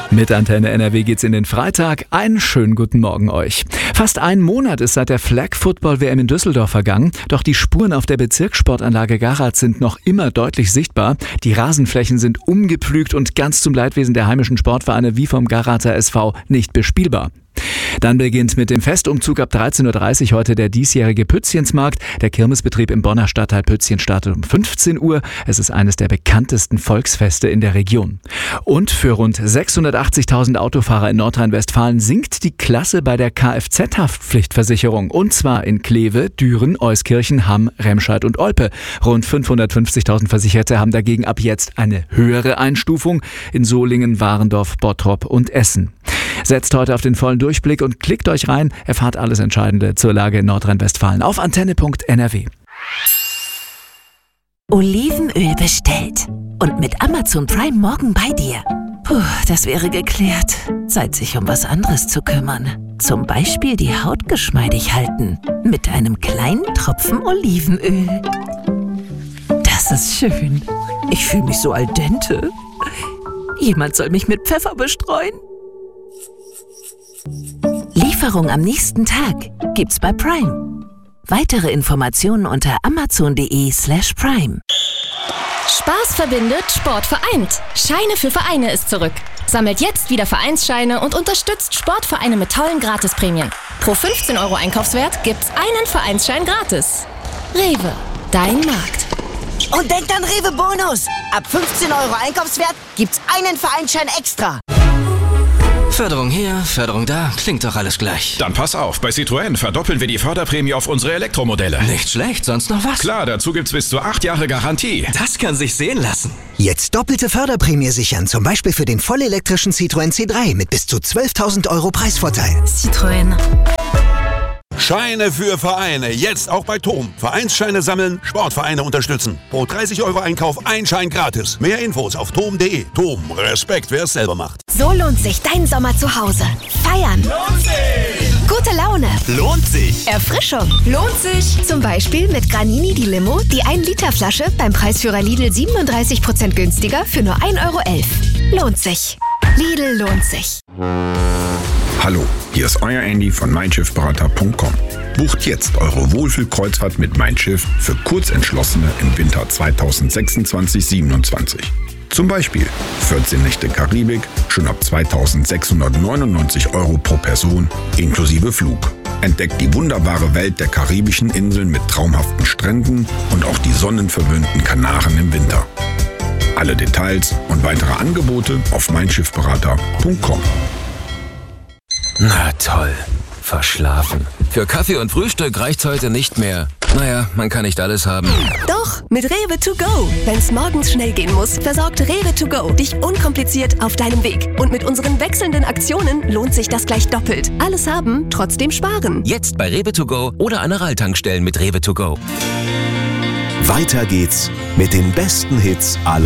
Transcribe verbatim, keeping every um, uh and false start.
Mit Antenne N R W geht's in den Freitag. Einen schönen guten Morgen euch. Fast ein Monat ist seit der Flag Football W M in Düsseldorf vergangen. Doch die Spuren auf der Bezirkssportanlage Garatz sind noch immer deutlich sichtbar. Die Rasenflächen sind umgepflügt und ganz zum Leidwesen der heimischen Sportvereine wie vom Garatzer S V nicht bespielbar. Dann beginnt mit dem Festumzug ab dreizehn Uhr dreißig heute der diesjährige Pützchensmarkt. Der Kirmesbetrieb im Bonner Stadtteil Pützchen startet um fünfzehn Uhr. Es ist eines der bekanntesten Volksfeste in der Region. Und für rund sechshundertachtzigtausend Autofahrer in Nordrhein-Westfalen sinkt die Klasse bei der Kfz-Haftpflichtversicherung. Und zwar in Kleve, Düren, Euskirchen, Hamm, Remscheid und Olpe. Rund fünfhundertfünfzigtausend Versicherte haben dagegen ab jetzt eine höhere Einstufung in Solingen, Warendorf, Bottrop und Essen. Setzt heute auf den vollen Durchblick und klickt euch rein, erfahrt alles Entscheidende zur Lage in Nordrhein-Westfalen auf antenne punkt n r w. Olivenöl bestellt und mit Amazon Prime morgen bei dir. Puh, das wäre geklärt. Zeit, sich um was anderes zu kümmern. Zum Beispiel die Haut geschmeidig halten mit einem kleinen Tropfen Olivenöl. Das ist schön. Ich fühle mich so al dente. Jemand soll mich mit Pfeffer bestreuen. Lieferung am nächsten Tag gibt's bei Prime. Weitere Informationen unter amazon.de slash prime. Spaß verbindet, Sport vereint. Scheine für Vereine ist zurück. Sammelt jetzt wieder Vereinsscheine und unterstützt Sportvereine mit tollen Gratisprämien. Pro fünfzehn Euro Einkaufswert gibt's einen Vereinsschein gratis. Rewe, dein Markt. Und denkt an Rewe Bonus. Ab fünfzehn Euro Einkaufswert gibt's einen Vereinsschein extra. Förderung hier, Förderung da, klingt doch alles gleich. Dann pass auf, bei Citroën verdoppeln wir die Förderprämie auf unsere Elektromodelle. Nicht schlecht, sonst noch was? Klar, dazu gibt's bis zu acht Jahre Garantie. Das kann sich sehen lassen. Jetzt doppelte Förderprämie sichern, zum Beispiel für den vollelektrischen Citroën C drei mit bis zu zwölftausend Euro Preisvorteil. Citroën. Scheine für Vereine, jetzt auch bei Tom. Vereinsscheine sammeln, Sportvereine unterstützen. Pro dreißig Euro Einkauf ein Schein gratis. Mehr Infos auf tom punkt de. Tom, Respekt, wer es selber macht. So lohnt sich dein Sommer zu Hause. Feiern. Lohnt sich. Gute Laune. Lohnt sich. Erfrischung. Lohnt sich. Zum Beispiel mit Granini die Limo, die ein Liter Flasche beim Preisführer Lidl siebenunddreißig Prozent günstiger für nur ein Euro elf. Lohnt sich. Lidl lohnt sich. Hallo, hier ist euer Andy von mein schiff berater punkt com. Bucht jetzt eure Wohlfühlkreuzfahrt mit Mein Schiff für Kurzentschlossene im Winter zweitausendsechsundzwanzig siebenundzwanzig. Zum Beispiel vierzehn Nächte Karibik, schon ab zweitausendsechshundertneunundneunzig Euro pro Person, inklusive Flug. Entdeckt die wunderbare Welt der karibischen Inseln mit traumhaften Stränden und auch die sonnenverwöhnten Kanaren im Winter. Alle Details und weitere Angebote auf mein schiff berater punkt com. Na toll, verschlafen. Für Kaffee und Frühstück reicht's heute nicht mehr. Naja, man kann nicht alles haben. Doch, mit Rewe to go. Wenn's morgens schnell gehen muss, versorgt Rewe to go dich unkompliziert auf deinem Weg. Und mit unseren wechselnden Aktionen lohnt sich das gleich doppelt. Alles haben, trotzdem sparen. Jetzt bei Rewe to go oder Aral-Tankstellen mit Rewe to go. Weiter geht's mit den besten Hits aller